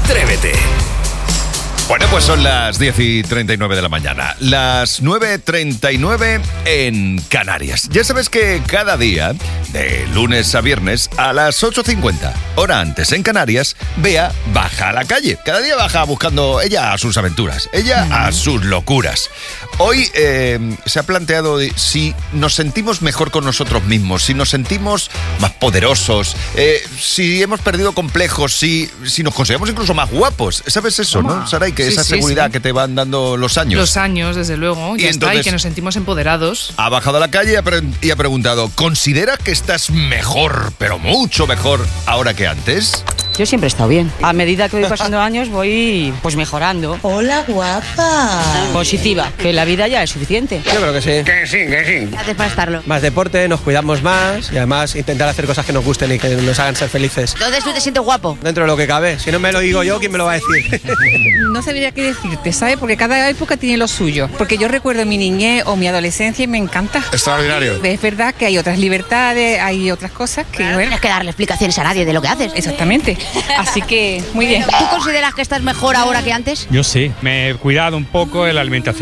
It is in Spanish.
Atrévete. Bueno, pues son las 10:39 de la mañana, las 9:39 en Canarias. Ya sabes que cada día, de lunes a viernes, a las 8:50, hora antes en Canarias, Bea baja a la calle. Cada día baja buscando ella a sus aventuras, ella a sus locuras. Hoy se ha planteado si nos sentimos mejor con nosotros mismos, si nos sentimos más poderosos, si hemos perdido complejos, si nos consideramos incluso más guapos. ¿Sabes eso, no, Saray? Que esa seguridad que te van dando los años. Los años, desde luego, y que nos sentimos empoderados. Ha bajado a la calle y ha preguntado, ¿consideras que estás mejor, pero mucho mejor, ahora que antes? Yo siempre he estado bien. A medida que voy pasando años voy pues mejorando. Hola, guapa. Positiva, que la vida ya es suficiente. Yo creo que sí. ¿Qué haces para estarlo? Más deporte, nos cuidamos más y además intentar hacer cosas que nos gusten y que nos hagan ser felices. Entonces tú te sientes guapo. Dentro de lo que cabe. Si no me lo digo yo, ¿quién me lo va a decir? No sabría qué decirte, ¿sabes? Porque cada época tiene lo suyo. Porque yo recuerdo mi niñez o mi adolescencia y me encanta. Extraordinario. Es verdad que hay otras libertades, hay otras cosas que, No bueno... tienes que darle explicaciones a nadie de lo que haces. Exactamente. Así que, muy bien. ¿Tú consideras que estás mejor ahora que antes? Yo sí, me he cuidado un poco de la alimentación.